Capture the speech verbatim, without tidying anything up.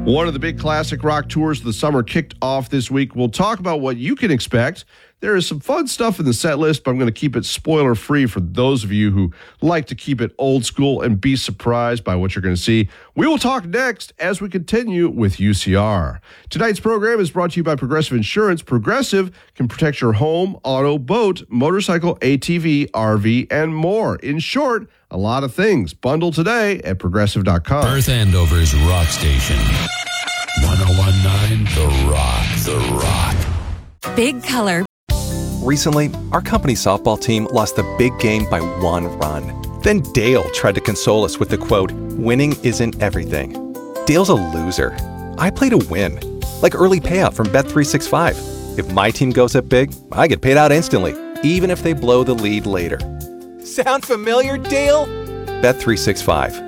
One of the big classic rock tours of the summer kicked off this week. We'll talk about what you can expect. There is some fun stuff in the set list, but I'm going to keep it spoiler-free for those of you who like to keep it old school and be surprised by what you're going to see. We will talk next as we continue with U C R. Tonight's program is brought to you by Progressive Insurance. Progressive can protect your home, auto, boat, motorcycle, A T V, R V, and more. In short, a lot of things. Bundle today at progressive dot com. Perth Andover's Rock Station. ten nineteen The Rock. The Rock. Big Color. Recently, our company softball team lost the big game by one run. Then Dale tried to console us with the quote, "Winning isn't everything." Dale's a loser. I play to win. Like early payout from Bet three sixty-five. If my team goes up big, I get paid out instantly, even if they blow the lead later. Sound familiar, Dale? Bet three sixty-five.